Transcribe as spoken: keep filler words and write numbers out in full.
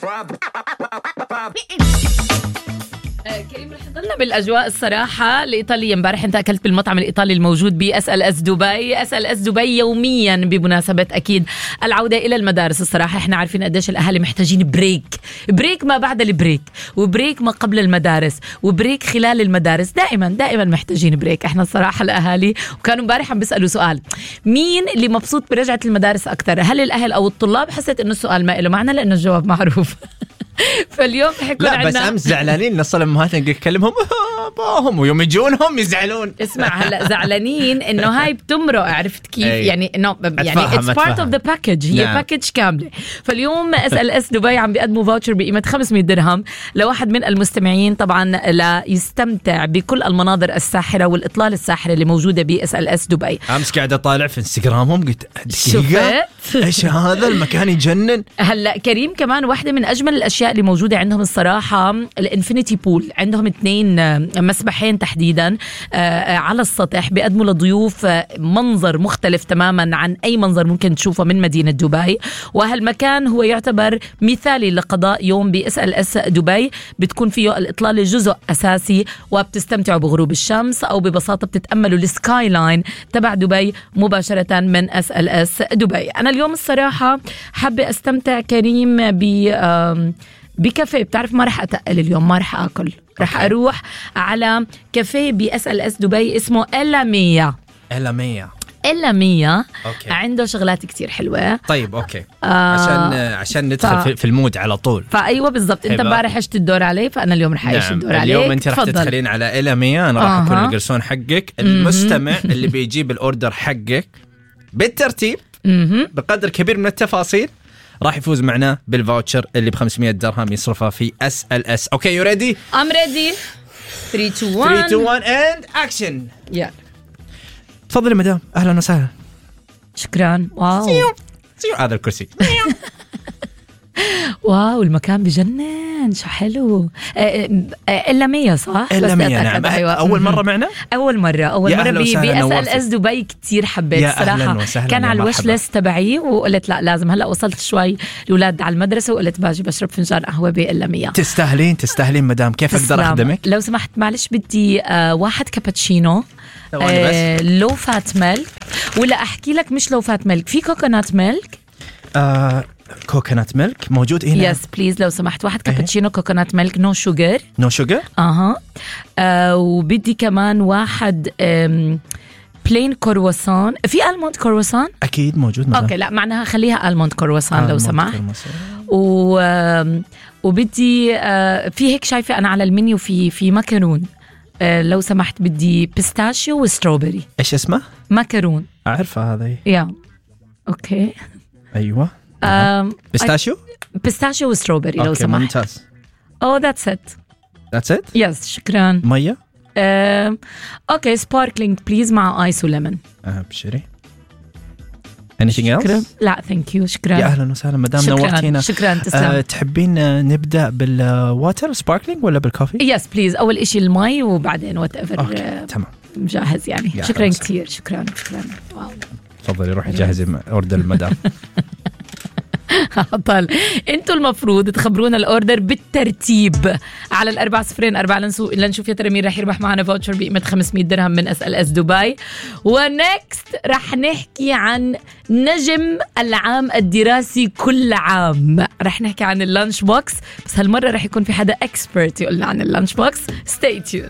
كريم رح نضلنا بالأجواء الصراحة الإيطالية. امبارح انت أكلت بالمطعم الإيطالي الموجود بأس ال اس دبي. أس ال اس دبي يوميا بمناسبة أكيد العودة إلى المدارس. الصراحة احنا عارفين قديش الأهالي محتاجين بريك، بريك ما بعد البريك، وبريك ما قبل المدارس، وبريك خلال المدارس. دائما دائما محتاجين بريك احنا الصراحة الأهالي. وكانوا امبارح عم بيسألوا سؤال، مين اللي مبسوط برجعة المدارس أكتر، هل الأهل أو الطلاب؟ حسيت إنه السؤال ما له معنى لأنه الجواب معروف. فاليوم حيكون لا بس امس زعلانين نصل امهاتنا نكلمهم باهم ويوم يجونهم يزعلون. اسمع هلا زعلانين انه هاي بتمرق، عرفت كيف؟ أي. يعني انه يعني اتس بارت اوف ذا باكج، هي باكج كامله. فاليوم اس ال اس دبي عم بيقدموا فاوتشر بقيمه خمسمية درهم لواحد من المستمعين طبعا ليستمتع بكل المناظر الساحره والاطلال الساحره اللي موجوده باس ال اس دبي. امس قاعد اطالع في انستغرامهم قلت شفت ايش هذا المكان يجنن. هلا كريم كمان واحدة من اجمل الاشياء اللي موجوده عندهم الصراحه الانفينيتي بول. عندهم اثنين مسبحين تحديدا على السطح بيقدموا للضيوف منظر مختلف تماما عن اي منظر ممكن تشوفه من مدينه دبي. وهالمكان هو يعتبر مثالي لقضاء يوم باس ال اس دبي. بتكون فيه الاطلاله جزء اساسي وبتستمتعوا بغروب الشمس او ببساطه بتتاملوا السكاي لاين تبع دبي مباشره من اس ال اس دبي. انا اليوم الصراحه حابه استمتع كريم ب بكافيه. بتعرف ما رح أتقل اليوم، ما رح أكل، رح أروح على كافيه بأس ال اس دبي اسمه إلا مية. إلا مية إلا مية أوكي. عنده شغلات كتير حلوة. طيب أوكي آه عشان عشان ندخل ف... في المود على طول. فأيوة بالضبط. أنت امبارح عشت الدور علي، فأنا اليوم رح أعيش نعم. الدور عليك. اليوم أنت رح تدخلين على إلا مية، أنا راح آه. أكون القرصون حقك. المستمع اللي بيجيب الأوردر حقك بالترتيب بقدر كبير من التفاصيل راح يفوز معنا بالفاوتشر اللي بخمسمية درهم يصرفها في اس ال اس. اوكي يو ريدي؟ ام ريدي. ثلاثة اثنين واحد ثلاثة اثنين واحد اند اكشن. يلا تفضلي مدام. اهلا وسهلا. شكرا. واو سيو سيو هذا الكرسي. واو المكان بجنن، شو حلو. إلا مية صح؟ إلا مية نعم. أيوة. أول مرة معنا؟ أول مرة أول مرة بي بي أس ال اس دبي. كتير حبيت صراحة. كان على الوش ليست تبعي وقلت لا لازم. هلأ وصلت شوي الأولاد على المدرسة وقلت باجي بشرب فنجان قهوة بإلا مية. تستاهلين تستاهلين مدام. كيف أقدر أخدمك؟ لو سمحت معلش بدي آه واحد كابتشينو آه لو فات ميلك، ولا أحكي لك مش لو فات ميلك، في كوكونات ميلك. آه كوكونات ميلك موجود هنا. يس بليز لو سمحت واحد كابتشينو كوكونات ميلك نو شوجر. نو شوجر اها آه وبدي كمان واحد بلين كرواسون. في الموند كرواسون اكيد موجود مدام. اوكي لا معناها خليها الموند كرواسون لو سمحت. و وبدي آه في هيك شايفه انا على المنيو في في ماكرون آه لو سمحت بدي بيستاشيو وستروبري. ايش اسمه؟ ماكرون. اعرفها هذه. يا اوكي ايوه أم بيستاشيو بيستاشيو وستروبري لو سمحت. ممتاز. اوه ذاتس ات ذاتس ات. يس شكرا. ميه أم اوكي سباركلينج بليز مع ايس وليمون. ابشري. anything else؟ لا ثانك يو شكرا. يا اهلا وسهلا مدام نورتينا. شكرا تسلم. أه تحبين نبدا بالواتر سباركلينج ولا بالكوفي؟ يس بليز اول إشي المي وبعدين وات ايفر. أه تمام مجهز يعني. شكرا كثير. شكرا شكرا. واو تفضلي روحي جهزي اوردر المدام. طال انتوا المفروض تخبرونا الاوردر بالترتيب على الأربعة صفرين أربعة لنسو... لنشوف يا ترى مين رح يربح معنا فاوتشر بقيمة خمسمية درهم من اس ال اس دبي. ونكست رح نحكي عن نجم العام الدراسي كل عام. رح نحكي عن اللانش بوكس، بس هالمرة رح يكون في حدا اكسبرت يقول لنا عن اللانش بوكس. stay tuned.